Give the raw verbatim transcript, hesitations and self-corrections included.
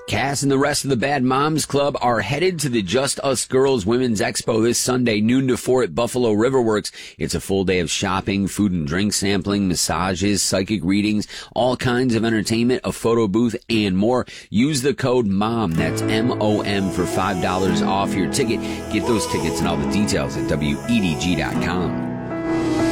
Cass and the rest of the Bad Moms Club are headed to the Just Us Girls Women's Expo this Sunday, noon to four at Buffalo Riverworks. It's a full day of shopping, food and drink sampling, massages, psychic readings, all kinds of entertainment, a photo booth, and more. Use the code MOM, that's M O M, for five dollars off your ticket. Get those tickets and all the details at W E D G dot com.